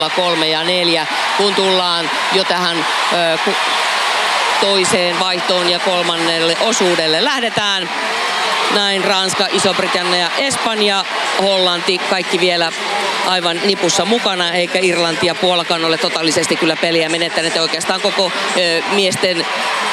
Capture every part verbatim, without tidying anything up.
kolme ja neljä, kun tullaan jo tähän ö, ku, toiseen vaihtoon ja kolmannelle osuudelle. Lähdetään näin Ranska, Iso-Britannia, Espanja, Hollanti, kaikki vielä aivan nipussa mukana, eikä Irlanti ja Puolakaan ole totaalisesti kyllä peliä menettäneet. Oikeastaan koko ö, miesten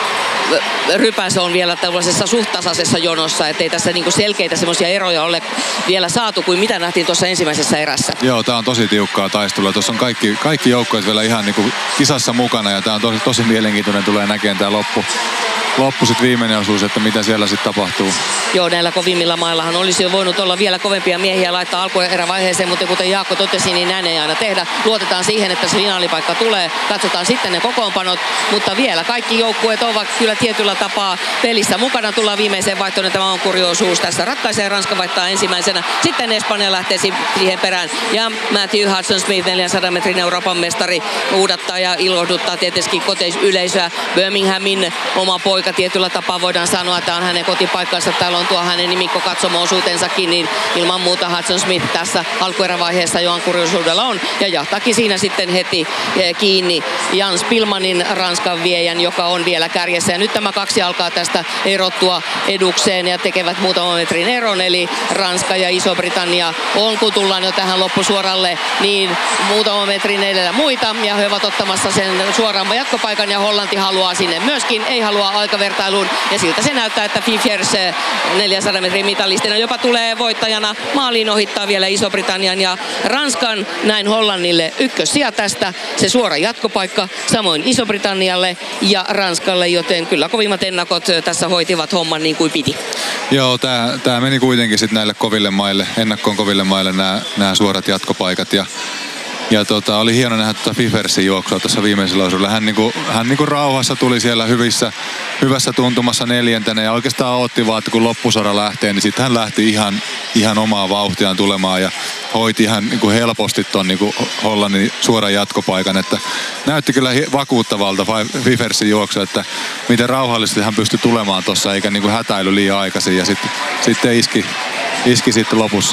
rypäs on vielä tällaisessa suhtasaisessa jonossa, ettei tässä niinku selkeitä semmoisia eroja ole vielä saatu kuin mitä nähtiin tuossa ensimmäisessä erässä. Joo, tää on tosi tiukkaa taistelua. Tuossa on kaikki, kaikki joukkueet vielä ihan niinku kisassa mukana ja tää on tosi, tosi mielenkiintoinen tulee näkemään tää loppu. Loppu sit viimeinen osuus, että mitä siellä sitten tapahtuu. Joo, näillä kovimmilla maillahan olisi jo voinut olla vielä kovempia miehiä laittaa alkuerävaiheeseen, mutta kuten Jaakko totesi, niin näin ei aina tehdä. Luotetaan siihen, että se finaalipaikka tulee. Katsotaan sitten ne kokoonpanot, mutta vielä kaikki joukkueet ovat kyllä tietyllä tapaa pelissä mukana. Tullaan viimeiseen vaihtoon, ja tämä on kuriosuus. Tässä ratkaisee, Ranska vaihtaa ensimmäisenä. Sitten Espanja lähtee siihen perään. Ja Matthew Hudson-Smith, neljänsadan metrin Euroopan mestari, uudattaa ja ilohduttaa tietysti kotiyleisöä. Birminghamin oma poika tietyllä tapaa voidaan sanoa, että on hänen kotipaikkansa. Täällä on tuo hänen nimikko katsomo-osuutensakin, niin ilman muuta Hudson Smith tässä alkuerävaiheessa jo kurioisuudella on. Ja jahtaakin siinä sitten heti kiinni Jans Pilmanin Ranskan viejän, joka on vielä kärjessä. Ja nyt tämä kaksi alkaa tästä erottua edukseen ja tekevät muutaman metrin eron. Eli Ranska ja Iso-Britannia on, kun tullaan jo tähän loppusuoralle, niin muutaman metrin edellä muita. Ja he ovat ottamassa sen suoraan jatkopaikan ja Hollanti haluaa sinne myöskin, ei halua aikavertailuun. Ja siltä se näyttää, että Fifjers neljänsadan metrin mitalistina jopa tulee voittajana maaliin, ohittaa vielä Iso-Britannian ja Ranskan. Näin Hollannille ykkössija tästä, se suora jatkopaikka, samoin Iso-Britannialle ja Ranskalle, joten kyllä kovimmat ennakot tässä hoitivat homman niin kuin piti. Joo, tää, tää meni kuitenkin sitten näille koville maille, ennakkoon koville maille nämä suorat jatkopaikat ja Ja tota, oli hieno nähdä tuota Fifjersin juoksua tuossa viimeisellä osuudella. Hän, niinku, hän niinku rauhassa tuli siellä hyvissä, hyvässä tuntumassa neljäntenä ja oikeastaan otti vaan, että kun loppusora lähtee, niin sitten hän lähti ihan, ihan omaa vauhtiaan tulemaan ja hoiti ihan niinku helposti ton niinku Hollannin suoran jatkopaikan. Että näytti kyllä vakuuttavalta Fifjersin juoksu, että miten rauhallisesti hän pystyi tulemaan tuossa eikä niinku hätäily liian aikaisin ja sitten sit iski, iski sitten lopussa.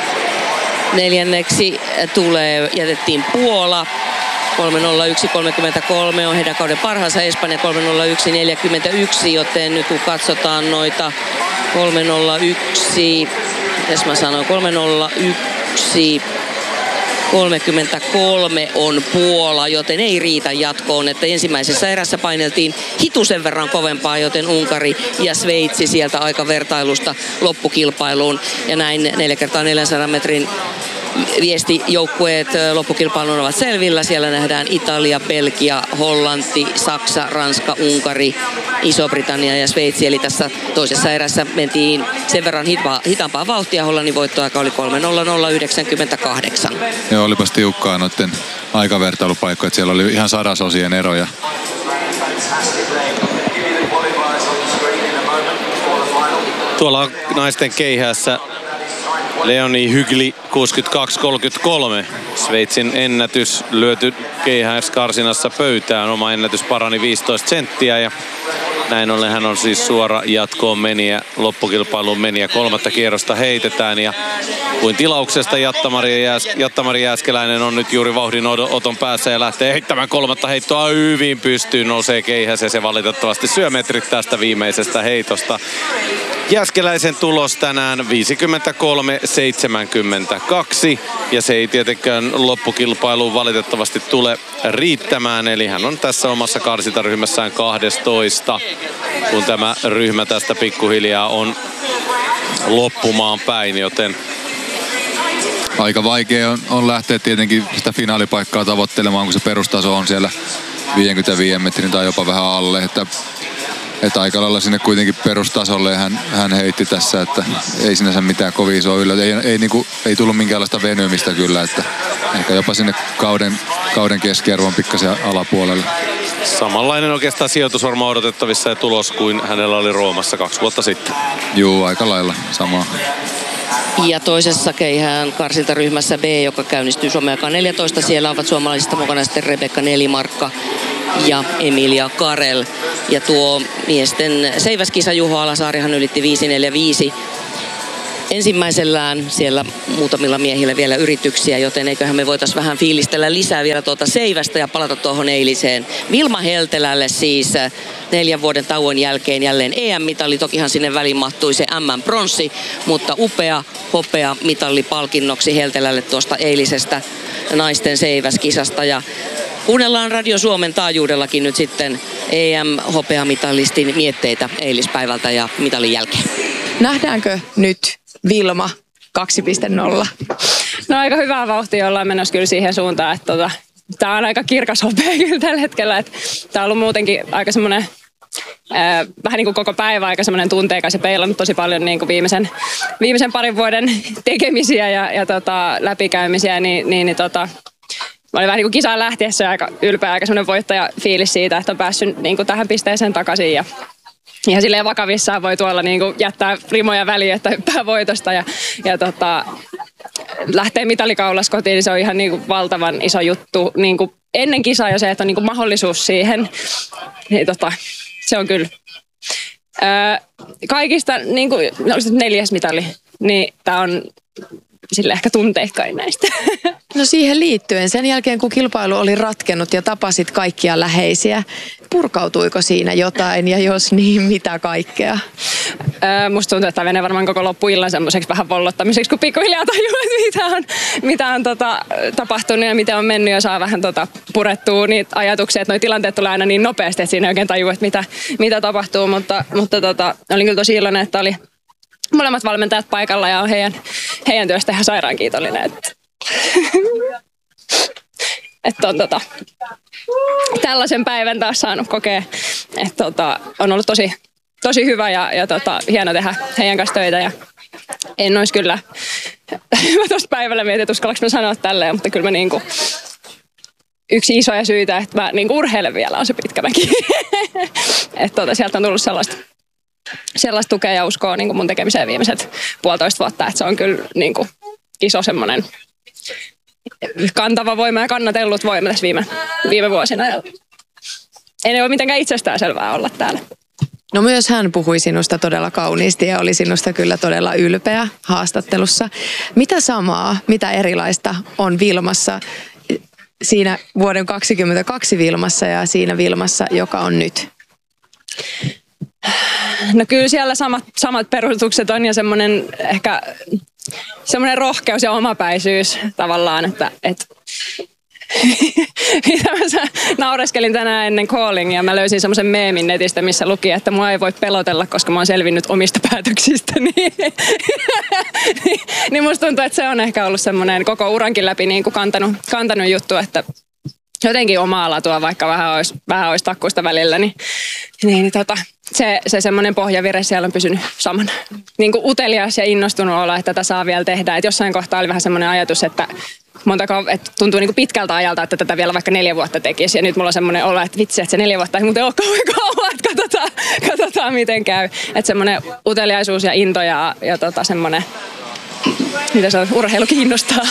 Neljänneksi tulee, jätettiin Puola. kolme nolla yksi kolmekymmentäkolme on heidän kauden parhaansa, Espanja kolme nolla yksi neljäkymmentäyksi, joten nyt kun katsotaan noita kolme nolla yksi, mitäs mä sanoin, kolme nolla yksi kolmekymmentäkolme on Puola, joten ei riitä jatkoon, että ensimmäisessä erässä paineltiin hitusen verran kovempaa, joten Unkari ja Sveitsi sieltä aikavertailusta loppukilpailuun ja näin neljä kertaa neljänsadan metrin viestijoukkueet loppukilpailun ovat selvillä. Siellä nähdään Italia, Belgia, Hollanti, Saksa, Ranska, Unkari, Iso-Britannia ja Sveitsi. Eli tässä toisessa erässä mentiin sen verran hita- hitaampaa vauhtia. Hollannin voittoaika oli kolme nolla nolla yhdeksänkymmentäkahdeksan. Joo, olipas tiukkaa noiden aikavertailupaikkoja. Siellä oli ihan sadasosien eroja. Tuolla naisten keihäässä Leonie Hygli kuusikymmentäkaksi kolmekymmentäkolme. Sveitsin ennätys lyöty keihäskarsinassa pöytään. Oma ennätys parani viisitoista senttiä ja näin ollen hän on siis suora jatkoon meniä, loppukilpailuun meniä. Kolmatta kierrosta heitetään ja kuin tilauksesta Jatta-Mari Jääs, Jatta-Mari Jääskeläinen on nyt juuri vauhdin oton päässä ja lähtee heittämään kolmatta heittoa hyvin pystyyn. Nousee keihäs ja se valitettavasti syö metrit tästä viimeisestä heitosta. Jääskeläisen tulos tänään viisikymmentäkolme seitsemänkymmentäkaksi ja se ei tietenkään loppukilpailuun valitettavasti tule riittämään. Eli hän on tässä omassa karsintaryhmässään kahdestoista, kun tämä ryhmä tästä pikkuhiljaa on loppumaan päin, joten aika vaikea on, on lähteä tietenkin sitä finaalipaikkaa tavoittelemaan, kun se perustaso on siellä viisikymmentäviisi metrin tai jopa vähän alle. Että, että aika lailla sinne kuitenkin perustasolle hän, hän heitti tässä, että ei sinänsä mitään kovin isoa yllä. Ei, ei, niin kuin, ei tullut minkäänlaista venymistä kyllä, että ehkä jopa sinne kauden, kauden keskiarvon pikkasen alapuolelle. Samanlainen oikeastaan sijoitus varmaan odotettavissa ja tulos kuin hänellä oli Roomassa kaksi vuotta sitten. Juu, aika lailla sama. Ja toisessa keihään karsintaryhmässä B, joka käynnistyy Suomen aikaan neljätoista. Siellä ovat suomalaisista mukana sitten Rebekka Nelimarkka ja Emilia Karel. Ja tuo miesten seiväskisa Juho Alasaarihan ylitti viisi neljä viisi ensimmäisellään. Siellä muutamilla miehillä vielä yrityksiä, joten eiköhän me voitaisiin vähän fiilistellä lisää vielä tuota Seivästä ja palata tuohon eiliseen. Vilma Heltelälle siis neljän vuoden tauon jälkeen jälleen E M-mitali. Tokihan sinne väliin mahtui se M M-pronssi, mutta upea hopea mitalli palkinnoksi Heltelälle tuosta eilisestä naisten seiväskisasta. Ja kuunnellaan Radio Suomen taajuudellakin nyt sitten E M-hopeamitalistin mietteitä eilispäivältä ja mitalin jälkeen. Nähdäänkö nyt Vilma kaksi piste nolla? No aika hyvää vauhtia ollaan menossa kyllä siihen suuntaan, että tota, tää on aika kirkas hopea kyllä tällä hetkellä. Että tää on ollut muutenkin aika semmoinen, ää, vähän niin kuin koko päivä aika semmoinen tunteikas ja peilannut tosi paljon niin kuin viimeisen, viimeisen parin vuoden tekemisiä ja, ja tota, läpikäymisiä, niin, niin, niin tota, mä olin vähän niin kuin kisaan lähtiessä aika ylpeä, aika semmoinen voittajafiilis siitä, että on päässyt niin kuin tähän pisteeseen takaisin ja ihan silleen vakavissaan voi tuolla niin kuin jättää rimoja väliin, että hyppää voitosta ja, ja tota, lähtee mitalikaulas kotiin, niin se on ihan niin kuin valtavan iso juttu. Niin kuin ennen kisaa jo se, että on niin kuin mahdollisuus siihen, niin tota, se on kyllä. Öö, kaikista niin kuin, neljäs mitali, niin tää on sille ehkä tunteikkain näistä. No siihen liittyen, sen jälkeen kun kilpailu oli ratkennut ja tapasit kaikkia läheisiä, purkautuiko siinä jotain ja jos niin, mitä kaikkea? Öö, musta tuntuu, että tämä menee varmaan koko loppuillan semmoiseksi vähän vollottamiseksi, kun pikkuhiljaa tajuu, että mitä on, mitä on tota, tapahtunut ja miten on mennyt ja saa vähän tota, purettua niitä ajatuksia, että nuo tilanteet tulee aina niin nopeasti, että siinä ei oikein tajuu, että mitä, mitä tapahtuu, mutta, mutta tota, olin kyllä tosi iloinen, että oli molemmat valmentajat paikalla ja on heidän, heidän työstä ihan sairaan kiitollinen. Että, että on tota, tällaisen päivän taas saanut kokea. Että tota, on ollut tosi, tosi hyvä ja, ja tota, hieno tehdä heidän kanssa töitä. Ja en olisi kyllä, mä tuosta päivällä mietin, että uskallanko mä sanoa tälleen, mutta kyllä mä niinku, yksi isoja syitä, että mä niinku urheilen vielä on se pitkä mäki. Että tota, sieltä on tullut sellaista. sellaista tukea ja uskoa niin kuin mun tekemiseen viimeiset puolitoista vuotta, että se on kyllä niin kuin iso semmoinen kantava voima ja kannatellut voima tässä viime, viime vuosina. Ja ei ole mitenkään itsestäänselvää olla täällä. No myös hän puhui sinusta todella kauniisti ja oli sinusta kyllä todella ylpeä haastattelussa. Mitä samaa, mitä erilaista on Vilmassa siinä vuoden kaksikymmentäkaksi Vilmassa ja siinä Vilmassa, joka on nyt? No kyllä siellä samat, samat perustukset on ja semmoinen ehkä semmoinen rohkeus ja omapäisyys tavallaan, että et, mitä mä naureskelin tänään ennen callingia. Mä löysin semmoisen meemin netistä, missä luki, että mua ei voi pelotella, koska mä oon selvinnyt omista päätöksistäni. niin, niin musta tuntuu, että se on ehkä ollut semmoinen koko urankin läpi niin kuin kantanut, kantanut juttu, että jotenkin omaa latua, vaikka vähän olisi, vähän olisi takkuista välillä, niin, niin, niin tota, se, se semmoinen pohjavire siellä on pysynyt samana. Niin kuin utelias ja innostunut olla, että tätä saa vielä tehdä. Et jossain kohtaa oli vähän semmoinen ajatus, että, montako, että tuntuu niin kuin pitkältä ajalta, että tätä vielä vaikka neljä vuotta tekisi. Ja nyt mulla on semmoinen olo, että vitsi, että se neljä vuotta ei muuten ole kauan kauan, että katsotaan, katsotaan miten käy. Että semmoinen uteliaisuus ja into ja, ja tota, semmoinen, mitä se on, urheilu kiinnostaa.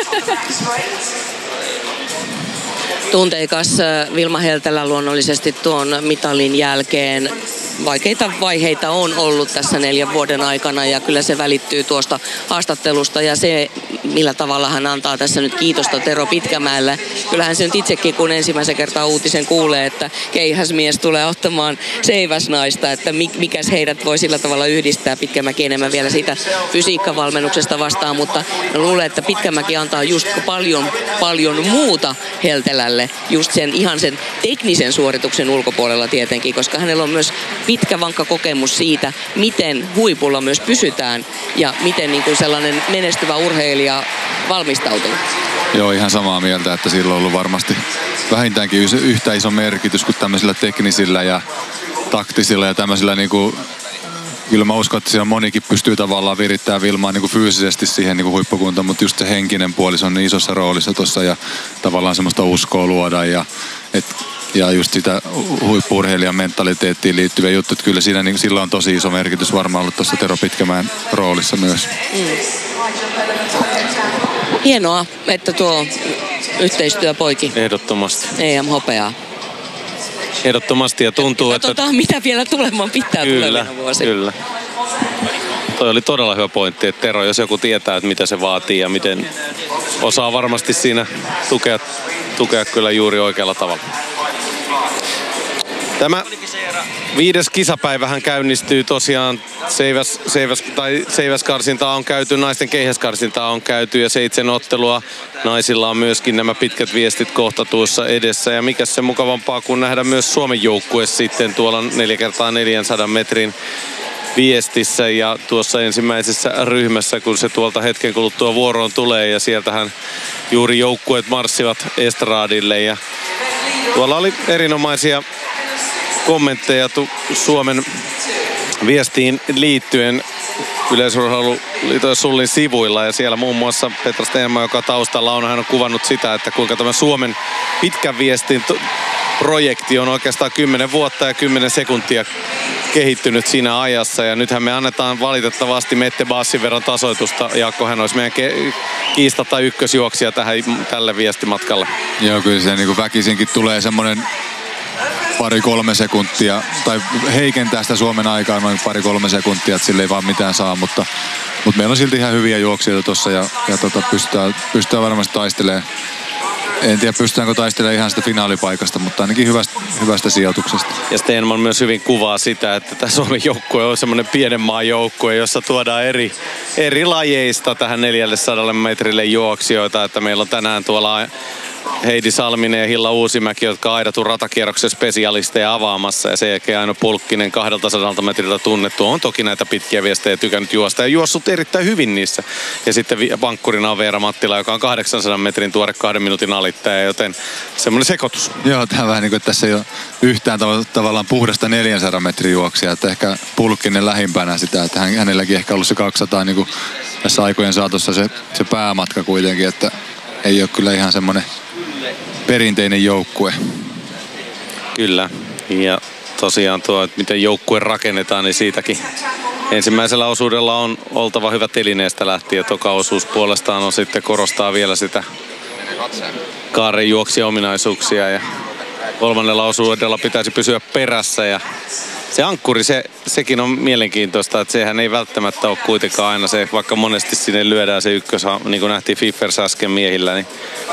Tunteikas Vilma Heltelä luonnollisesti tuon mitalin jälkeen. Vaikeita vaiheita on ollut tässä neljän vuoden aikana ja kyllä se välittyy tuosta haastattelusta ja se, millä tavalla hän antaa tässä nyt kiitosta Tero Pitkämäelle. Kyllähän se nyt itsekin, kun ensimmäisen kertaa uutisen kuulee, että keihäsmies tulee ottamaan seiväsnaista, että mikäs heidät voi sillä tavalla yhdistää. Pitkämäki enemmän vielä siitä fysiikkavalmennuksesta vastaan, mutta luulen, että Pitkämäki antaa just paljon, paljon muuta Heltelälle, just sen ihan sen teknisen suorituksen ulkopuolella tietenkin, koska hänellä on myös pitkä vankka kokemus siitä, miten huipulla myös pysytään ja miten niin kuin sellainen menestyvä urheilija valmistautuu. Joo, ihan samaa mieltä, että sillä on ollut varmasti vähintäänkin yhtä iso merkitys kuin tämmöisillä teknisillä ja taktisilla ja tämmöisillä niin kuin, kyllä mä uskon, että siellä monikin pystyy tavallaan virittämään Vilmaa niin kuin fyysisesti siihen niin kuin huippukuntaan, mutta just se henkinen puoli se on niin isossa roolissa tuossa ja tavallaan semmoista uskoa luoda ja et, ja just sitä huippu-urheilijan mentaliteettiin liittyviä juttuja, että kyllä siinä niin, sillä on tosi iso merkitys varmaan ollut tuossa Tero Pitkämäen roolissa myös. Mm. Hienoa, että tuo yhteistyö poiki. Ehdottomasti. E M-hopeaa. Ehdottomasti ja tuntuu, että... Katsotaan mitä vielä tulemaan pitää Kyllä, tulevina vuosina. kyllä. Toi oli todella hyvä pointti, että Tero, jos joku tietää, että mitä se vaatii ja miten osaa varmasti siinä tukea, tukea kyllä juuri oikealla tavalla. Tämä viides kisapäivähän käynnistyy tosiaan, seiväs, seiväs, tai seiväskarsintaa on käyty, naisten keihäskarsintaa on käyty ja seitsemän ottelua. Naisilla on myöskin nämä pitkät viestit kohta tuossa edessä ja mikä se mukavampaa kuin nähdä myös Suomen joukkue sitten tuolla neljä kertaa neljänsadan metrin viestissä ja tuossa ensimmäisessä ryhmässä, kun se tuolta hetken kuluttua vuoroon tulee ja sieltähän juuri joukkueet marssivat estradille ja tuolla oli erinomaisia kommentteja Suomen viestiin liittyen Yleisurheiluliiton Sullin sivuilla ja siellä muun muassa Petra Stenman, joka taustalla on, hän on kuvannut sitä, että kuinka tämä Suomen pitkän viestin projekti on oikeastaan kymmenen vuotta ja kymmenen sekuntia kehittynyt siinä ajassa ja nythän me annetaan valitettavasti Mette Bassin verran tasoitusta. Jaakko, hän olisi meidän ke- kiistatta ykkösjuoksija tähän, tälle viestimatkalle. Joo, kyllä se niin kuin väkisinkin tulee semmoinen pari-kolme sekuntia, tai heikentää sitä Suomen aikaa noin pari-kolme sekuntia, että sille ei vaan mitään saa, mutta, mutta meillä on silti ihan hyviä juoksijoita tuossa ja, ja tota, pystytään, pystytään varmasti taistelemaan. En tiedä, pystytäänkö taistelemaan ihan sitä finaalipaikasta, mutta ainakin hyvästä, hyvästä sijoituksesta. Ja Stenman myös hyvin kuvaa sitä, että tämä Suomen joukkue on semmoinen pienen maan joukkue, jossa tuodaan eri, eri lajeista tähän neljäsataa metrille juoksijoita. Että meillä on tänään tuolla Heidi Salminen ja Hilla Uusimäki, jotka on aidatun ratakierroksen spesialisteja avaamassa. Ja sen jälkeen Aino Pulkkinen kahdeltasadalta metriltä tunnettu on toki näitä pitkiä viestejä tykännyt juosta ja juossut erittäin hyvin niissä. Ja sitten vankkurina on Veera Mattila, joka on kahdeksansadan metrin tuore kahden minuutin alittaja, joten semmoinen sekoitus. Joo, tämä vähän niin kuin, että tässä ei ole yhtään tav- tavallaan puhdasta neljänsadan metrin juoksia, että ehkä Pulkkinen lähimpänä sitä, että hän, hänelläkin ehkä ollut se kaksisataa niin kuin tässä aikojen saatossa se, se päämatka kuitenkin, että ei ole kyllä ihan semmoinen perinteinen joukkue. Kyllä. Ja tosiaan tuo, että miten joukkue rakennetaan, niin siitäkin ensimmäisellä osuudella on oltava hyvä telineestä lähtien. Toka osuus puolestaan on sitten korostaa vielä sitä kaaren juoksijan ominaisuuksia ja kolmannella osuudella pitäisi pysyä perässä ja se ankkuri, se, sekin on mielenkiintoista, että sehän ei välttämättä ole kuitenkaan aina se, vaikka monesti sinne lyödään se ykkös, niin kuin nähtiin Fiffers äsken miehillä, niin,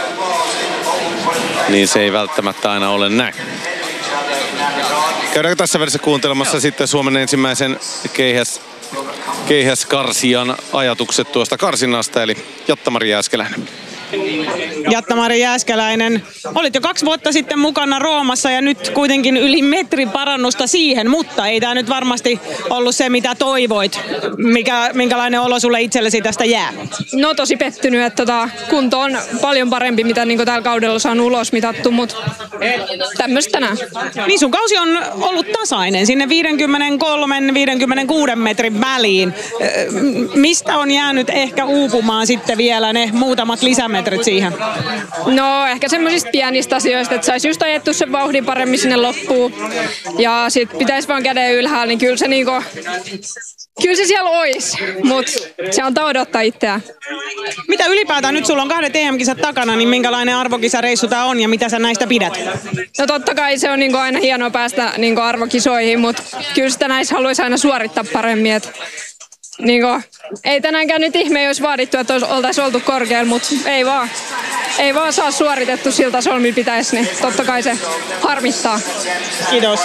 niin se ei välttämättä aina ole näin. Käydäänkö tässä välissä kuuntelemassa sitten Suomen ensimmäisen keihäs, keihäskarsijan ajatukset tuosta karsinnasta, eli Jatta-Mari Jääskeläinen. Jatta-Mari Jääskeläinen, olit jo kaksi vuotta sitten mukana Roomassa ja nyt kuitenkin yli metrin parannusta siihen, mutta ei tämä nyt varmasti ollut se, mitä toivoit. Mikä, minkälainen olo sulle itsellesi tästä jää? No tosi pettynyt, että tota, kunto on paljon parempi, mitä niin tällä kaudella on saanut ulos mitattu, mutta tämmöistä tänään. Niin sun kausi on ollut tasainen sinne viisikymmentäkolme viisikymmentäkuusi metrin väliin. Mistä on jäänyt ehkä uupumaan sitten vielä ne muutamat lisämetrit siihen? No ehkä semmoisista pienistä asioista, että saisi just ajettu sen vauhdin paremmin sinne loppuun. Ja sit pitäisi vaan käden ylhäällä, niin kyllä se niinku, kyllä se siellä ois, mutta se antaa odottaa itseään. Mitä ylipäätään nyt sulla on kahdet E M-kisat takana, niin minkälainen arvokisareissu tää on ja mitä sä näistä pidät? No totta kai se on niinku aina hienoa päästä niinku arvokisoihin, mutta kyllä sitä näissä haluaisi aina suorittaa paremmin. Et niinku, ei tänäänkään nyt ihme, jos vaadittu, että oltaisiin oltu korkealla, mutta ei vaan. Ei vaan saa suoritettu sillä tasolla, millä pitäisi, niin totta kai se harmittaa. Kiitos.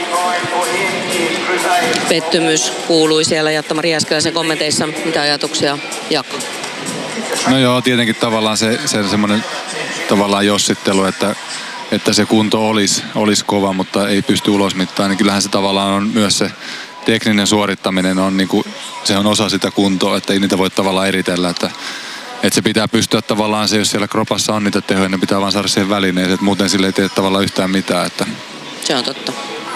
Pettymys kuului siellä Jatta-Mari Jääskeläisen kommenteissa. Mitä ajatuksia, Jaakko? No joo, tietenkin tavallaan se, se semmoinen tavallaan jossittelu, että, että se kunto olisi, olisi kova, mutta ei pysty ulosmittaan. Niin kyllähän se tavallaan on myös se tekninen suorittaminen, on niin kuin, se on osa sitä kuntoa, että ei niitä voi tavallaan eritellä. Että, että se pitää pystyä tavallaan se, jos siellä kropassa on niitä tehoja, niin pitää vaan saada siihen välineeseen, että muuten sille ei tee tavallaan yhtään mitään. Että. Se on totta.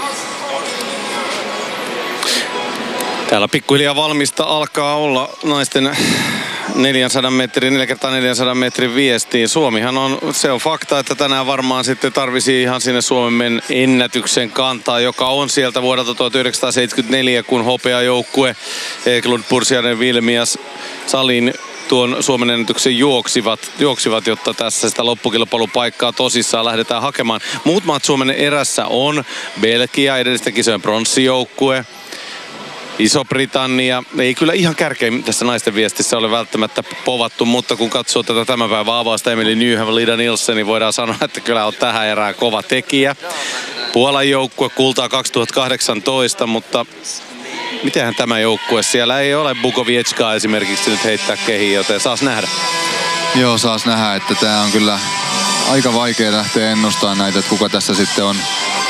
Täällä pikkuhiljaa valmista alkaa olla naisten neljänsadan metrin, neljä kertaa neljänsadan metrin viestiin. Suomihan on, se on fakta, että tänään varmaan sitten tarvisi ihan sinne Suomen ennätyksen kantaa, joka on sieltä vuodelta tuhatyhdeksänsataaseitsemänkymmentäneljä, kun hopeajoukkue Eklund, Pursiainen, Vilmias, Salin tuon Suomen ennätyksen juoksivat, juoksivat, jotta tässä sitä loppukilpailupaikkaa tosissaan lähdetään hakemaan. Muut maat Suomen erässä on Belgia, edellisten kisojen pronssijoukkue. Iso-Britannia ei kyllä ihan kärkein tässä naisten viestissä ole välttämättä povattu, mutta kun katsoo tätä tämän päivän avausta Emily Nyham, Lida Nielsen, niin voidaan sanoa, että kyllä on tähän erään kova tekijä. Puolan joukkue kultaa kaksituhattakahdeksantoista, mutta mitenhän tämä joukkue? Siellä ei ole Bukovietskaa esimerkiksi nyt heittää kehiin, joten saas nähdä. Joo, saas nähdä, että tää on kyllä aika vaikea lähteä ennustamaan näitä, että kuka tässä sitten on,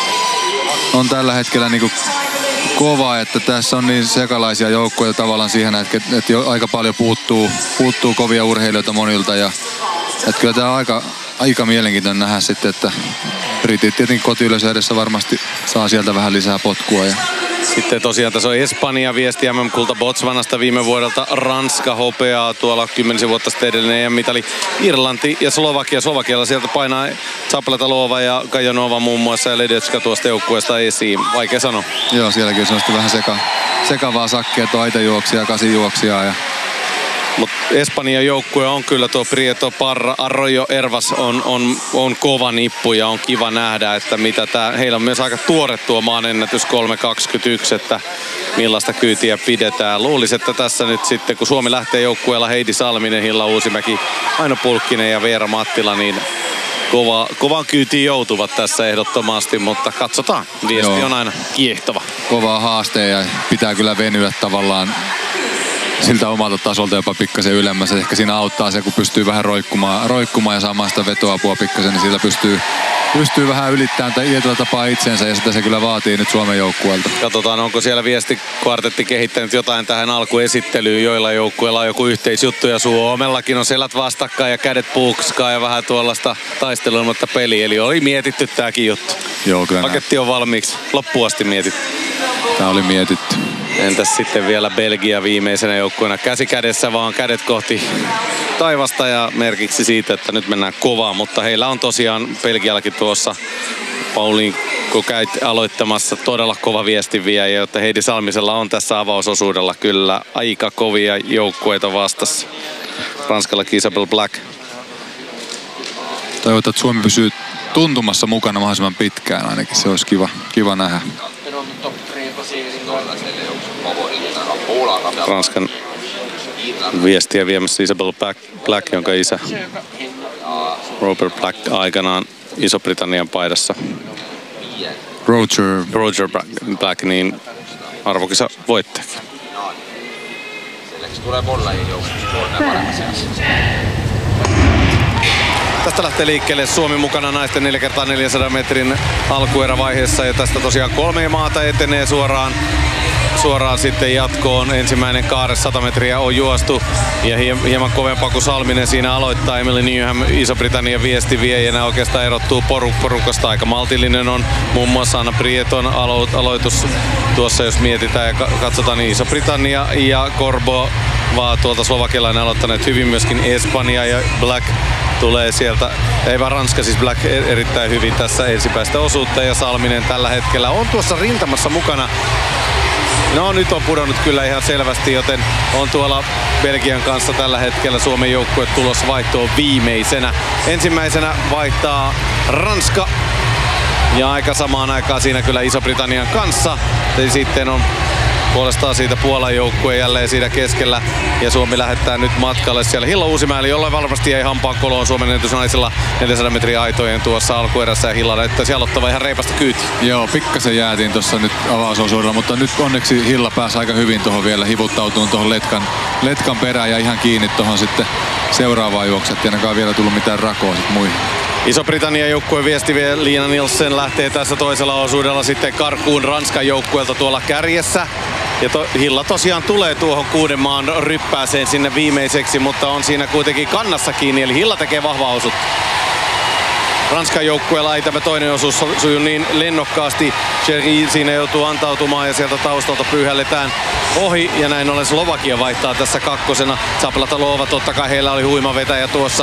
on tällä hetkellä niinku kova, että tässä on niin sekalaisia joukkoja tavallaan siihen, että, että jo aika paljon puuttuu, puuttuu kovia urheilijoita monilta ja että kyllä tämä on aika, aika mielenkiintoinen nähdä sitten, että britit tietenkin kotiyleisö edessä varmasti saa sieltä vähän lisää potkua. Ja sitten tosiaan tässä on Espanja viesti M M-kulta Botswanasta viime vuodelta. Ranska hopeaa tuolla kymmenisen vuotta sitten edellinen E M-mitali. Irlanti ja Slovakia. Slovakialla sieltä painaa Zapletalova ja Kajanova muun muassa ja Ledecka tuosta joukkueesta esiin. Vaikea sanoa. Joo, sielläkin on sitten vähän seka, sekavaa sakkia, tuo aitajuoksia ja kasijuoksia. Ja mutta Espanjan joukkue on kyllä tuo Prieto, Parra, Arroyo, Ervas on, on, on kova nippu ja on kiva nähdä, että mitä tää, heillä on myös aika tuore tuo maan ennätys kolme kaksikymmentäyksi, että millaista kyytiä pidetään. Luulisin, että tässä nyt sitten kun Suomi lähtee joukkueella Heidi Salminen, Hilla Uusimäki, Aino Pulkkinen ja Veera Mattila, niin kova, kovan kyytiin joutuvat tässä ehdottomasti, mutta katsotaan. Viesti Joo. on aina kiehtova. Kovaa haaste ja pitää kyllä venyä tavallaan siltä omalta tasolta jopa pikkasen ylemmässä. Ehkä siinä auttaa se, kun pystyy vähän roikkumaan, roikkumaan ja saamaan sitä vetoapua pikkasen, niin sillä pystyy, pystyy vähän ylittämään tietyllä tapaa itsensä ja sitä se kyllä vaatii nyt Suomen joukkueelta. Katsotaan, onko siellä viestikvartetti kehittänyt jotain tähän alkuesittelyyn, joilla joukkueella on joku yhteisjuttu ja Suomellakin on selät vastakkain ja kädet puukskaa ja vähän tuollaista taistelematta peliä. Eli oli mietitty tääkin juttu. Joo, kyllä. Paketti on valmiiksi. Loppuun asti mietitty. Tää oli mietitty. Entäs sitten vielä Belgia viimeisenä joukkueena käsi kädessä, vaan kädet kohti taivasta ja merkiksi siitä, että nyt mennään kovaa. Mutta heillä on tosiaan Belgiallakin tuossa Pauliin, kun käyt aloittamassa todella kova viestinviejä, jotta Heidi Salmisella on tässä avausosuudella kyllä aika kovia joukkueita vastassa. Ranskallakin Isabel Black. Toivotaan, että Suomi pysyy tuntumassa mukana mahdollisimman pitkään ainakin. Se olisi kiva, kiva nähdä. Ranskan viestiä viemässä Isabel Black, Black, jonka isä Robert Black aikanaan Iso-Britannian paidassa. Roger. Roger Black, Black niin arvokisa voittajakin. Tästä lähtee liikkeelle Suomi mukana naisten neljä kertaa neljäsataa metrin alkuerävaiheessa ja tästä tosiaan kolme maata etenee suoraan, suoraan sitten jatkoon. Ensimmäinen kaare sata metriä on juostu ja hieman kovempaa kuin Salminen siinä aloittaa. Emily Nyham Iso-Britannian viestiviejänä oikeastaan erottuu poru- porukasta. Aika maltillinen on muun muassa Anna Prieton alo- aloitus tuossa, jos mietitään ja katsotaan, niin Iso-Britannia ja Korbo vaan tuolta slovakialainen aloittaneet hyvin, myöskin Espanja ja Black tulee sieltä, ei vaan Ranska, siis Black erittäin hyvin tässä ensimmäistä osuutta ja Salminen tällä hetkellä on tuossa rintamassa mukana. No nyt on pudonnut kyllä ihan selvästi, joten on tuolla Belgian kanssa tällä hetkellä Suomen joukkue tulossa vaihtoon viimeisenä. Ensimmäisenä vaihtaa Ranska ja aika samaan aikaan siinä kyllä Iso-Britannian kanssa. Ja sitten on puolestaan siitä Puolan joukkue jälleen siinä keskellä ja Suomi lähettää nyt matkalle siellä Hilla Uusimäeli, jolle varmasti ei hampaan koloon Suomen ennätysnaisilla neljäsataa metriä aitojen tuossa alkuerässä ja Hilla näyttäisi aloittava ihan reipasta kyytiä. Joo, pikkasen jäätiin tuossa nyt avausosuudella, mutta nyt onneksi Hilla pääsi aika hyvin tuohon vielä hivuttautuun tuohon letkan, letkan perään ja ihan kiinni tuohon sitten seuraavaan juokset ja ainakaan vielä tullut mitään rakoa sitten muihin. Iso-Britannian joukkueen viesti vielä Liina Nielsen lähtee tässä toisella osuudella sitten karkuun Ranskan joukkueelta tuolla kärjessä. Ja to, Hilla tosiaan tulee tuohon kuuden maan ryppääseen sinne viimeiseksi, mutta on siinä kuitenkin kannassa kiinni, eli Hilla tekee vahvaa osuutta. Ranskan joukkueella ei tämä toinen osuus suju niin lennokkaasti. Cherry siinä joutuu antautumaan ja sieltä taustalta pyyhälletään ohi ja näin ollen Slovakia vaihtaa tässä kakkosena. Zaplatalova, totta kai heillä oli huima vetäjä tuossa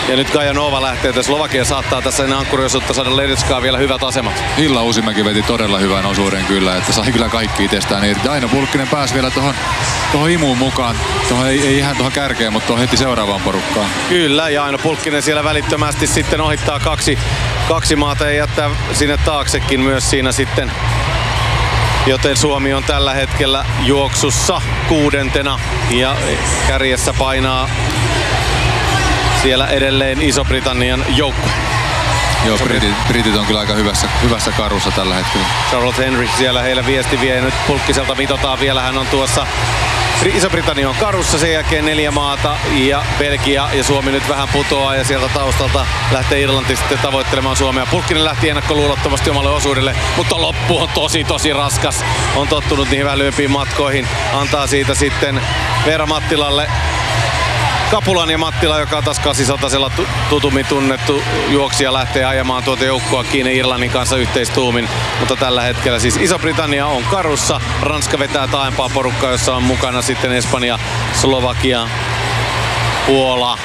Ja nyt Gajanova lähtee, että Slovakia saattaa tässä ennen ankkuriosuutta saada Ledeckaa vielä hyvät asemat. Hilla Uusimäki veti todella hyvän osuuden kyllä, että sai kyllä kaikki itsestään irti. Aino Pulkkinen pääsi vielä tuohon tuohon imuun mukaan. Tuohon ei, ei ihan tuohon kärkeen, mutta tuohon heti seuraavaan porukkaan. Kyllä, ja Aino Pulkkinen siellä välittömästi sitten ohittaa kaksi, kaksi maata ja jättää sinne taaksekin myös siinä sitten. Joten Suomi on tällä hetkellä juoksussa kuudentena ja kärjessä painaa siellä edelleen Iso-Britannian joukko. Joo, Britit, Britit on kyllä aika hyvässä, hyvässä karussa tällä hetkellä. Charlotte Henry siellä heillä viesti vie. Nyt Pulkkiselta mitotaan vielä. Hän on tuossa. Iso-Britannia on karussa, sen jälkeen neljä maata ja Belgia ja Suomi nyt vähän putoaa ja sieltä taustalta lähtee Irlanti sitten tavoittelemaan Suomea. Pulkkinen lähti ennakkoluulottomasti omalle osuudelle, mutta loppu on tosi tosi raskas. On tottunut niihin vähän lyhyempiin matkoihin. Antaa siitä sitten Veera Mattilalle kapulan ja Mattila, joka on taas kasisatasella tutummin tunnettu juoksija, lähtee ajamaan tuota joukkoa kiinni Irlannin kanssa yhteistuumin. Mutta tällä hetkellä siis Iso-Britannia on karussa. Ranska vetää taaempaa porukkaa, jossa on mukana sitten Espanja, Slovakia, Puola.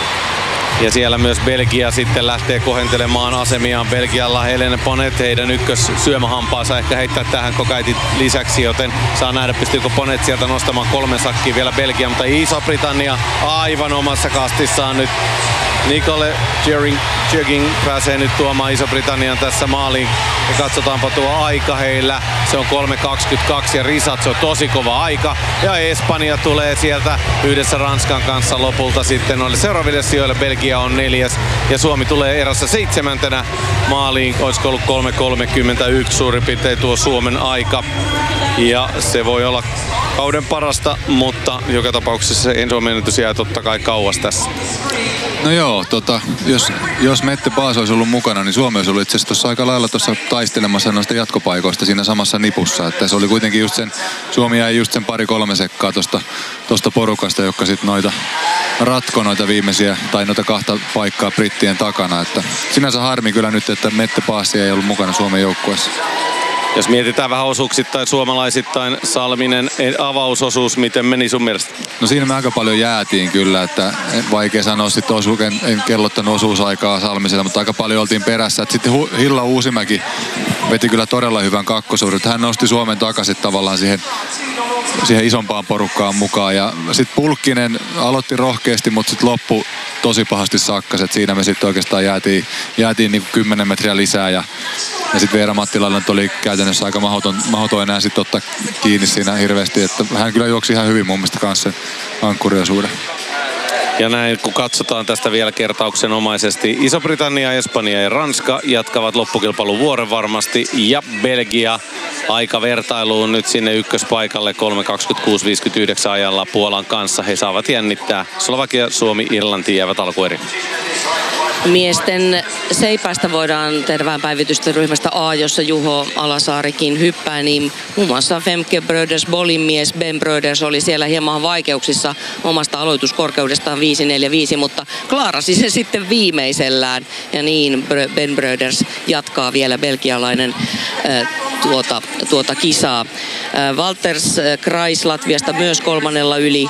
Ja siellä myös Belgia sitten lähtee kohentelemaan asemiaan. Belgialla Helene Ponet, heidän ykkös syömähampaansa ehkä heittää tähän kokaitin lisäksi, joten saa nähdä pystyykö Ponet sieltä nostamaan kolmen sakkiin vielä Belgia, mutta Iso-Britannia aivan omassa kastissaan nyt. Nicole Jugging pääsee nyt tuomaan Iso-Britannian tässä maaliin. Ja katsotaanpa tuo aika heillä. Se on kolme kaksikymmentäkaksi ja risat, se on tosi kova aika. Ja Espanja tulee sieltä yhdessä Ranskan kanssa lopulta sitten noille seuraaville sijoille. Belgia on neljäs ja Suomi tulee erässä seitsemäntenä maaliin. Olisiko ollut kolme kolmekymmentäyksi suurin piirtein tuo Suomen aika. Ja se voi olla kauden parasta, mutta joka tapauksessa se ensimmäinen jää totta kai kauas tässä. No joo, tota, jos, jos Mette Paas olisi ollut mukana, niin Suomi olisi ollut itse asiassa tuossa aika lailla tuossa taistelemassa noista jatkopaikoista siinä samassa nipussa. Että se oli kuitenkin just sen, Suomi jäi just sen pari-kolme sekkaa tuosta, tuosta porukasta, joka sitten noita ratko noita viimeisiä tai noita kahta paikkaa brittien takana. Että sinänsä harmi kyllä nyt, että Mette Paasi ei ollut mukana Suomen joukkueessa. Jos mietitään vähän osuuksittain, suomalaisittain, Salminen avausosuus, miten meni sun mielestä? No siinä me aika paljon jäätiin kyllä, että vaikea sanoa sitten osu, en, en kellottanut osuusaikaa Salmisella, mutta aika paljon oltiin perässä. Et sitten Hilla Uusimäki veti kyllä todella hyvän kakkosuuden. Hän nosti Suomen takaisin tavallaan siihen, siihen isompaan porukkaan mukaan. Ja sitten Pulkkinen aloitti rohkeasti, mutta sitten loppu tosi pahasti sakkas. Et siinä me sitten oikeastaan jäätiin, jäätiin niin kymmenen metriä lisää ja Ja sitten Veera Mattilalle oli käytännössä aika mahdoton, mahdoton enää sitten ottaa kiinni siinä hirveästi. Että hän kyllä juoksi ihan hyvin mun mielestä kanssa ankkuriosuuden. Ja näin kun katsotaan tästä vielä kertauksenomaisesti, Iso-Britannia, Espanja ja Ranska jatkavat loppukilpailun vuoren varmasti. Ja Belgia aikavertailuun nyt sinne ykköspaikalle kolme kaksikymmentäkuusi viisikymmentäyhdeksän ajalla Puolan kanssa. He saavat jännittää. Slovakia, Suomi, Irlanti jäävät alkueri. Miesten seipäistä voidaan tehdä vähän päivitystä ryhmästä A, jossa Juho Alasaarikin hyppää, niin muun muassa Femke Bröders Bolin mies Ben Bröders oli siellä hieman vaikeuksissa omasta aloituskorkeudestaan viisi neljä viisi, mutta klaarasi se sitten viimeisellään ja niin Ben Bröders jatkaa vielä belgialainen äh, tuota, tuota kisaa. Äh, Walters Kreis Latviasta myös kolmannella yli.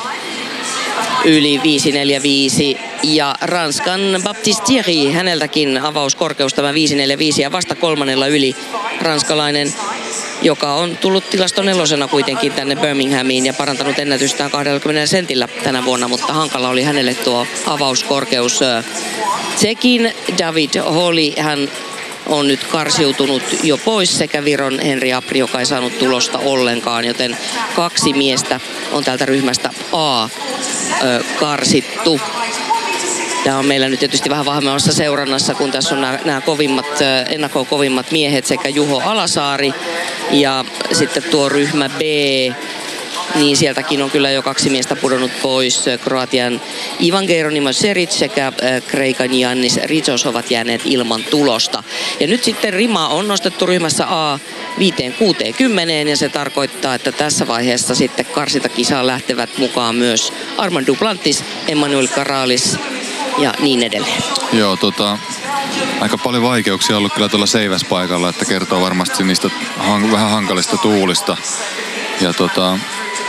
Yli viisi neljä viisi ja Ranskan Baptiste Thierry, häneltäkin avauskorkeus tämä viisi neljä viisi ja vasta kolmannella yli ranskalainen, joka on tullut tilaston nelosena kuitenkin tänne Birminghamiin ja parantanut ennätystään kaksikymmentä sentillä tänä vuonna, mutta hankala oli hänelle tuo avauskorkeus. Tsekin David Holly, hän on nyt karsiutunut jo pois sekä Viron Henri Apri, joka ei saanut tulosta ollenkaan, joten kaksi miestä on täältä ryhmästä A ö, karsittu. Tämä on meillä nyt tietysti vähän vahvemmassa seurannassa, kun tässä on nämä, nämä kovimmat, ennakkoon kovimmat miehet sekä Juho Alasaari ja sitten tuo ryhmä B. Niin sieltäkin on kyllä jo kaksi miestä pudonnut pois. Kroatian Ivan Geronimo Seric sekä Kreikan Giannis Ritsos ovat jääneet ilman tulosta. Ja nyt sitten rima on nostettu ryhmässä A viisi kuusi kymmenen ja se tarkoittaa, että tässä vaiheessa sitten karsintakisaan lähtevät mukaan myös Armand Duplantis, Emmanuel Karalis ja niin edelleen. Joo, tota, aika paljon vaikeuksia ollut kyllä tuolla seiväspaikalla, että kertoo varmasti niistä hang, vähän hankalista tuulista. Ja tota,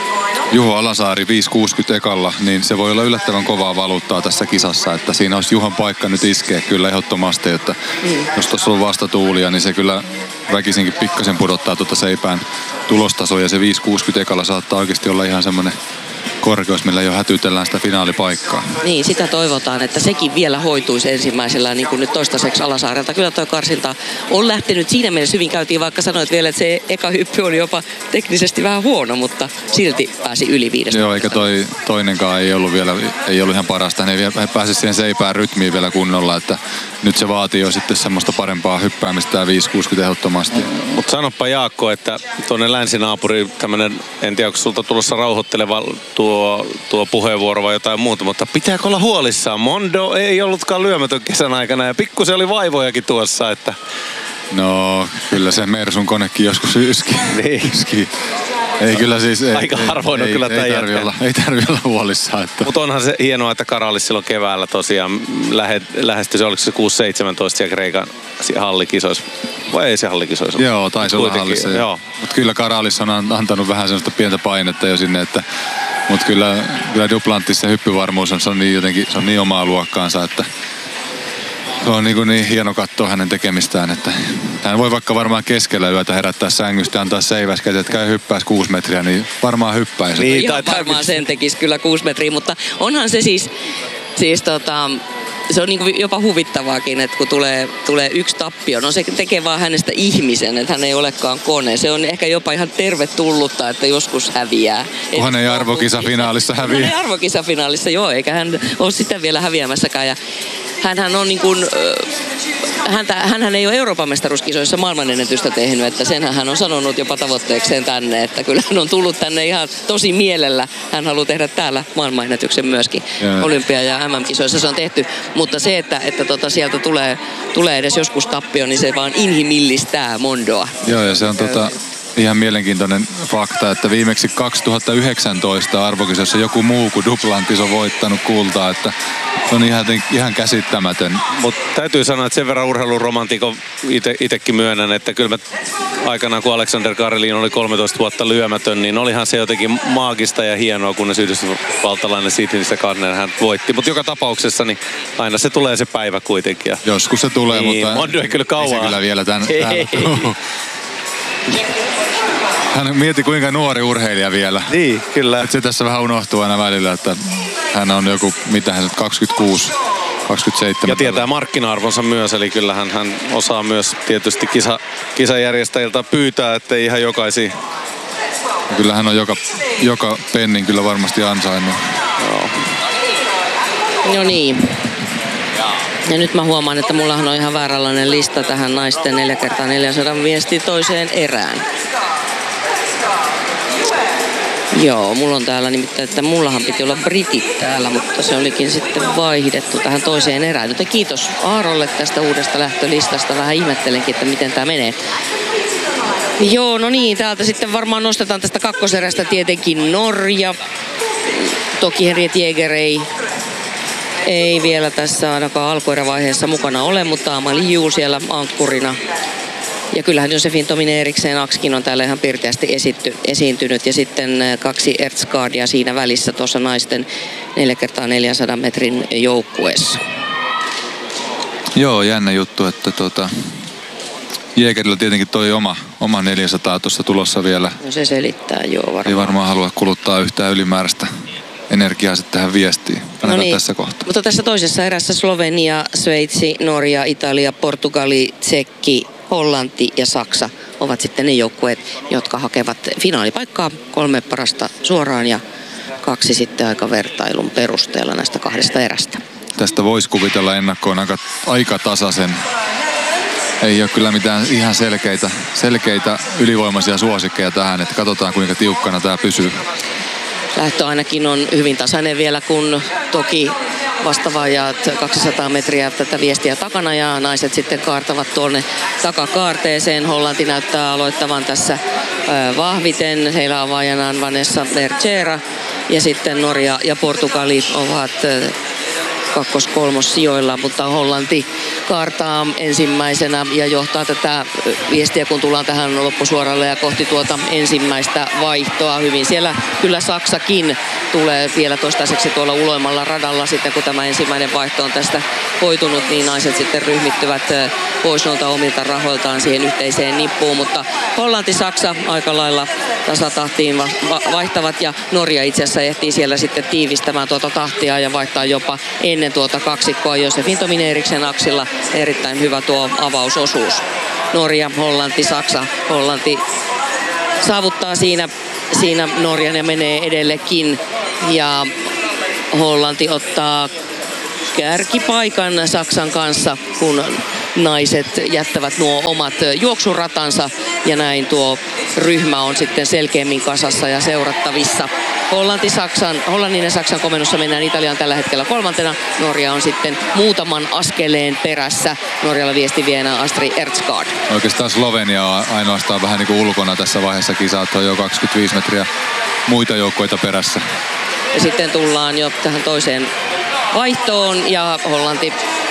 Juho Alasaari viisi kuusikymmentä ekalla, niin se voi olla yllättävän kovaa valuuttaa tässä kisassa, että siinä olisi Juhon paikka nyt iskeä kyllä ehdottomasti, että mm. jos tuossa on vastatuulia, niin se kyllä väkisinkin pikkasen pudottaa tuota seipään tulostasoa ja se viisi kuusikymmentä ekalla saattaa oikeasti olla ihan semmoinen korkeus, millä jo hätytellään sitä finaalipaikkaa. Niin, sitä toivotaan, että sekin vielä hoituisi ensimmäisellä, niin kuin nyt toistaiseksi Alasaarelta. Kyllä tuo karsinta on lähtenyt siinä mielessä hyvin. Käytiin, vaikka sanoit vielä, että se eka hyppy oli jopa teknisesti vähän huono, mutta silti pääsi yli viidestä. Joo, eikä toi toinenkaan ei ollut vielä, ei ollut ihan parasta. Hän ei vielä pääse siihen seipään rytmiin vielä kunnolla, että nyt se vaatii jo sitten semmoista parempaa hyppäämistä tämä viisi kuusikymmentä ehdottomasti. Mutta sanoppa Jaakko, että tuonne länsinaapuri tämmönen, en tiedä onko sulta tulossa rauhoitteleva tuo, tuo puheenvuoro vai jotain muuta, mutta pitääkö olla huolissaan? Mondo ei ollutkaan lyömätön kesän aikana ja pikkusen oli vaivojakin tuossa, että... No, kyllä se Mersun konekin joskus yski. Niin. yski. Ei kyllä siis... Ei, Aika harvoin on ei, kyllä ei, tämä ei tarvi olla, ei tarvi olla huolissaan. Että... Mutta onhan se hienoa, että Karalis silloin keväällä tosiaan lähe, lähestyi, se oliko se kuusi seitsemäntoista siellä Kreikan hallikisoissa. Vai ei se hallikisoissa? Joo, taisi olla hallissa. Joo. Mutta kyllä Karalis on antanut vähän sellaista pientä painetta jo sinne, että... Mutta kyllä, kyllä Duplantis se hyppyvarmuus on, se on niin jotenkin, se on niin omaa luokkaansa, että... Se on niin, niin hieno katsoa hänen tekemistään, että hän voi vaikka varmaan keskellä yötä herättää sängystä ja antaa seiväskäitä, että käy hyppääisi kuusi metriä, niin varmaan hyppäisi. Niin, ihan varmaan sen tekisi kyllä kuusi metriä, mutta onhan se siis, siis tota, se on niin jopa huvittavaakin, että kun tulee, tulee yksi tappio, no se tekee vaan hänestä ihmisen, että hän ei olekaan kone. Se on ehkä jopa ihan tervetullutta, että joskus häviää. Kunhan ei arvokisafinaalissa häviää. Kunhan ei arvokisafinaalissa, joo, eikä hän ole sitä vielä häviämässäkään. Ja hänhän on niin kuin, häntä, hänhän ei ole Euroopan mestaruuskisoissa maailmanennätystä tehnyt, että senhän hän on sanonut jopa tavoitteekseen tänne, että kyllä hän on tullut tänne ihan tosi mielellä. Hän haluaa tehdä täällä maailmanennätyksen myöskin. Yeah. Olympia- ja M M-kisoissa se on tehty, mutta se, että, että tota sieltä tulee, tulee edes joskus tappio, niin se vaan inhimillistää Mondoa. Joo, ja se on tota... Ihan mielenkiintoinen fakta, että viimeksi kaksituhattayhdeksäntoista arvokisossa joku muu kuin Duplantis on voittanut kultaa, että se on ihan, ihan käsittämätön. Mutta täytyy sanoa, että sen verran urheiluromantikon itsekin myönnän, että kyllä mä aikanaan kun Alexander Karelin oli kolmetoista vuotta lyömätön, niin olihan se jotenkin maagista ja hienoa, kunnes yhdysvaltalainen Sidneystä Gardner hän voitti. Mutta joka tapauksessa niin aina se tulee se päivä kuitenkin. Ja... Joskus se tulee, niin, mutta Mondo ei kyllä kauan. Ei se kyllä vielä tän, täällä Hän mieti kuinka nuori urheilija vielä. Niin, kyllä. Et se tässä vähän unohtuu aina välillä, että hän on joku, mitä hän kaksikymmentäkuusi, kaksikymmentäseitsemän. Ja tietää markkina-arvonsa myös, eli kyllähän hän osaa myös tietysti kisa, kisajärjestäjiltä pyytää, ettei ihan jokaisia. Ja kyllä hän on joka, joka pennin kyllä varmasti ansainnut. Joo. No niin. Ja nyt mä huomaan, että mullahan on ihan vääränlainen lista tähän naisten neljä kertaa neljäsataa viesti toiseen erään. Joo, mulla on täällä nimittäin, että mullahan piti olla britit täällä, mutta se olikin sitten vaihdettu tähän toiseen erään. Joten kiitos Aarolle tästä uudesta lähtölistasta. Vähän ihmettelenkin, että miten tää menee. Joo, no niin, täältä sitten varmaan nostetaan tästä kakkoserästä tietenkin Norja. Toki Henriet Jäger ei, ei vielä tässä ainakaan alkuerävaiheessa mukana ole, mutta Amalie Juu siellä ankkurina. Ja kyllähän Josefin Tominen Eriksen Akskin on täällä ihan pirteästi esitty, esiintynyt. Ja sitten kaksi Ertsgaardia siinä välissä tuossa naisten neljä kertaa neljäsataa metrin joukkueessa. Joo, jännä juttu, että tota, Jägerillä tietenkin toi oma, oma neljäsataa tuossa tulossa vielä. No se selittää, joo varmaan. Ei varmaan halua kuluttaa yhtään ylimääräistä energiaa sitten tähän viestiin. No niin, tässä kohtaa. Mutta tässä toisessa erässä Slovenia, Sveitsi, Norja, Italia, Portugali, Tsekki, Hollanti ja Saksa ovat sitten ne joukkueet, jotka hakevat finaalipaikkaa, kolme parasta suoraan ja kaksi sitten aika vertailun perusteella näistä kahdesta erästä. Tästä voisi kuvitella ennakkoon aika, aika tasaisen. Ei ole kyllä mitään ihan selkeitä, selkeitä ylivoimaisia suosikkeja tähän, että katsotaan kuinka tiukkana tämä pysyy. Lähtö ainakin on hyvin tasainen vielä, kun toki vastavaajat kaksisataa metriä tätä viestiä takana ja naiset sitten kaartavat tuonne takakaarteeseen. Hollanti näyttää aloittavan tässä vahviten. Heillä avaajana Vanessa Bergera ja sitten Norja ja Portugali ovat kakkos-kolmos sijoilla, mutta Hollanti kaartaa ensimmäisenä ja johtaa tätä viestiä, kun tullaan tähän loppusuoralle ja kohti tuota ensimmäistä vaihtoa hyvin. Siellä kyllä Saksakin tulee vielä toistaiseksi tuolla uloimmalla radalla sitten, kun tämä ensimmäinen vaihto on tästä hoitunut, niin naiset sitten ryhmittyvät pois noilta omilta rahoiltaan siihen yhteiseen nippuun, mutta Hollanti-Saksa aika lailla tasatahtiin vaihtavat ja Norja itse asiassa ehtii siellä sitten tiivistämään tuota tahtia ja vaihtaa jopa ennen tuota kaksikkoa. Josefin Tomin Eriksen aksilla erittäin hyvä tuo avausosuus. Norja, Hollanti, Saksa. Hollanti saavuttaa siinä, siinä Norjan ja menee edellekin ja Hollanti ottaa kärkipaikan Saksan kanssa, kun naiset jättävät nuo omat juoksuratansa ja näin tuo ryhmä on sitten selkeämmin kasassa ja seurattavissa. Hollanti, Saksan, Hollannin ja Saksan komennossa mennään. Italiaan tällä hetkellä kolmantena. Norja on sitten muutaman askeleen perässä. Norjalla viestivienä Astrid Erzgaard. Oikeastaan Slovenia on ainoastaan vähän niin kuin ulkona tässä vaiheessa kisaa. On jo kaksikymmentäviisi metriä muita joukkoita perässä. Ja sitten tullaan jo tähän toiseen vaihtoon ja Hollanti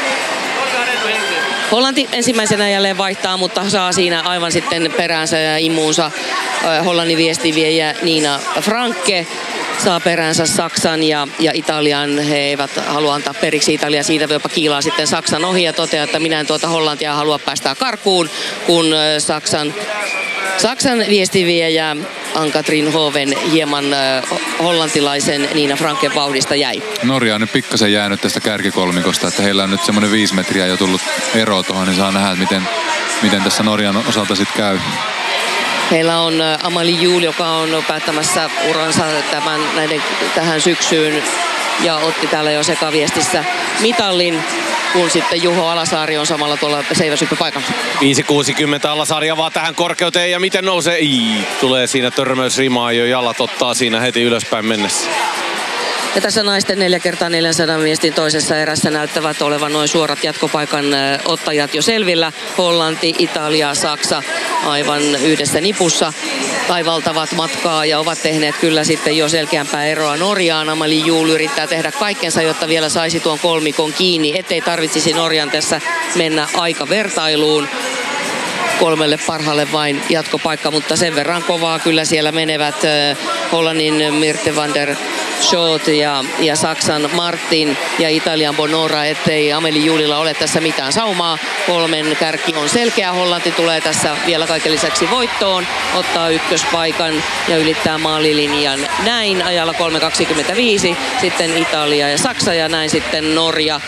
Hollanti ensimmäisenä jälleen vaihtaa, mutta saa siinä aivan sitten peräänsä ja imuunsa Hollannin viestiviejä Nina Franke. Saa peräänsä Saksan ja, ja Italian. He eivät halua antaa periksi Italia. Siitä jopa kiilaa sitten Saksan ohi ja toteaa, että minä en tuota Hollantia halua päästää karkuun, kun Saksan, Saksan viestiviejä Ann-Katrin Hoven hieman äh, hollantilaisen Nina Franken vauhdista jäi. Norja on nyt pikkasen jäänyt tästä kärkikolmikosta, että heillä on nyt semmoinen viisi metriä jo tullut ero tuohon, niin saa nähdä, että miten, miten tässä Norjan osalta sitten käy. Heillä on Amalie Juul, joka on päättämässä uransa tämän, näiden, tähän syksyyn ja otti täällä jo sekaviestissä mitallin, kun sitten Juho Alasaari on samalla tuolla seiväshyppypaikalla. viisi kuusikymmentä Alasaari avaa tähän korkeuteen ja miten nousee? Ii, tulee siinä törmäys rimaan jo, jalat ottaa siinä heti ylöspäin mennessä. Ja tässä naisten neljä kertaa neljänsadan miestin toisessa erässä näyttävät olevan noin suorat jatkopaikan ottajat jo selvillä. Hollanti, Italia, Saksa aivan yhdessä nipussa taivaltavat matkaa ja ovat tehneet kyllä sitten jo selkeämpää eroa Norjaan. Amalie Juul yrittää tehdä kaikkensa, jotta vielä saisi tuon kolmikon kiinni, ettei tarvitsisi Norjan tässä mennä aikavertailuun. Kolmelle parhaalle vain jatkopaikka, mutta sen verran kovaa kyllä siellä menevät Hollannin Mirte van der Schoot ja, ja Saksan Martin ja Italian Bonora, ettei Amalie Juulilla ole tässä mitään saumaa. Kolmen kärki on selkeä. Hollanti tulee tässä vielä kaiken lisäksi voittoon, ottaa ykköspaikan ja ylittää maalilinjan näin ajalla kolme kaksikymmentäviisi. Sitten Italia ja Saksa ja näin sitten Norja.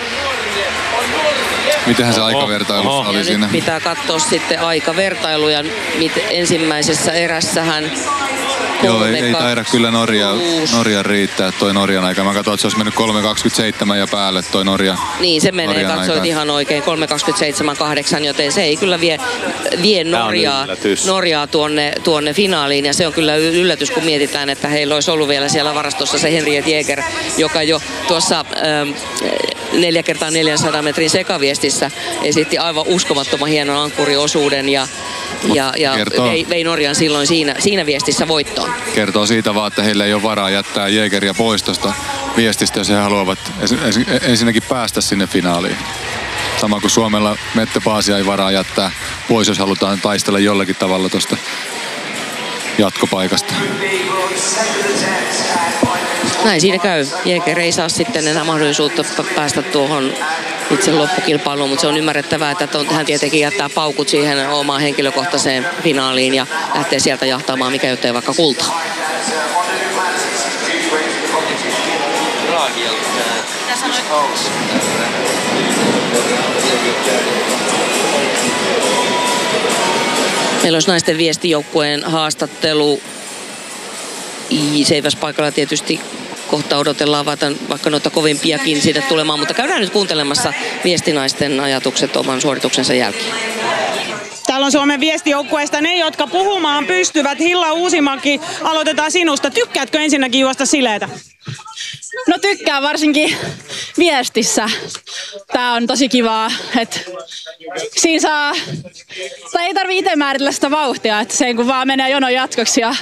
Mitenhän se aikavertailussa Oho. oli ja siinä? nyt pitää katsoa sitten aikavertailuja. Ensimmäisessä erässähän Joo, ei, kolme, ei taida kaksi, kyllä Norja, kuusi. Norja riittää toi Norjan aika. Mä katsoin, että se olisi mennyt kolme kaksikymmentäseitsemän ja päälle toi Norja. Niin, se menee, Norjan katsoit aikaan. ihan oikein, kolme kaksikymmentäseitsemän kahdeksan, joten se ei kyllä vie, vie Norjaa, Norjaa tuonne, tuonne finaaliin. Ja se on kyllä yllätys, kun mietitään, että heillä olisi ollut vielä siellä varastossa se Henriette Jäger, joka jo tuossa ähm, neljä kertaa neljänsadan metrin sekaviestissä esitti aivan uskomattoman hienon ankkuriosuuden ja, ja, ja vei, vei Norjan silloin siinä, siinä viestissä voittoon. Kertoo siitä vaan, että heillä ei ole varaa jättää Jägeriä pois tuosta viestistä, jos he haluavat ensinnäkin päästä sinne finaaliin. Sama kuin Suomella Mette Paasia ei varaa jättää pois, jos halutaan taistella jollakin tavalla tuosta jatkopaikasta. Näin siinä käy. Jäger ei saa sitten enää mahdollisuutta päästä tuohon itse loppukilpailuun, mutta se on ymmärrettävää, että hän tietenkin jättää paukut siihen omaan henkilökohtaiseen finaaliin ja lähtee sieltä jahtaamaan, mikä jottei vaikka kultaa. Meillä olisi naisten viestijoukkueen haastattelu. Seiväspaikalla tietysti kohta odotellaan vaikka noita kovimpiakin sinne tulemaan, mutta käydään nyt kuuntelemassa viestinaisten ajatukset oman suorituksensa jälkeen. Täällä on Suomen viestijoukkueesta ne, jotka puhumaan pystyvät. Hilla Uusimäki, aloitetaan sinusta. Tykkäätkö ensinnäkin juosta sileitä? No tykkään varsinkin viestissä. Tää on tosi kivaa, että siinä saa, tai ei tarvitse itse määritellä sitä vauhtia, että sen kun vaan menee jonon jatkoksi ja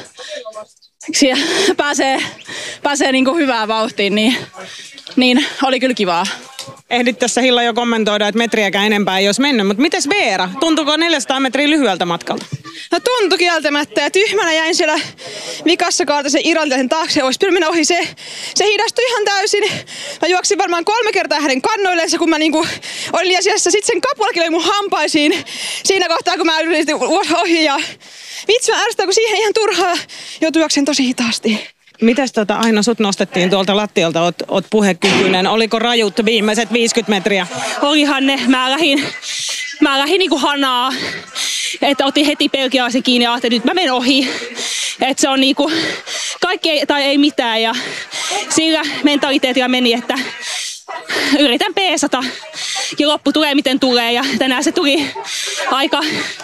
pääsee, pääsee niin kuin hyvään vauhtiin, niin, niin oli kyllä kivaa. Ehdit tässä Hilla jo kommentoida, että metriäkään enempää ei olisi mennyt, mutta mites Veera? Tuntuuko neljäsataa metriä lyhyeltä matkalta? No tuntui kieltämättä ja tyhmänä jäin siellä vikassa kaartaisen irlantilaisen taakse ja olisi pitänyt mennä ohi. Se, se hidastui ihan täysin. Mä juoksin varmaan kolme kertaa hänen kannoillensa, kun mä niinku olin liian siellä. Sitten sen kapulakin oli mun hampaisiin siinä kohtaa, kun mä yritin ohi. Ja vitsi mä ärsytän, kun siihen ihan turhaa joutui juoksen tosi hitaasti. Mites tota, Aino, sut nostettiin tuolta lattialta, oot, oot puhekykyinen. Oliko rajut viimeiset viisikymmentä metriä? Olihan ne, mä lähdin, mä lähdin niinku hanaa, että otin heti pelkialaisen kiinni ja ajattelin, että nyt mä menen ohi. Että se on niinku kaikki ei, tai ei mitään ja sillä mentaliteetilla meni, että yritän peesata ja loppu tulee miten tulee ja tänään se tuli aika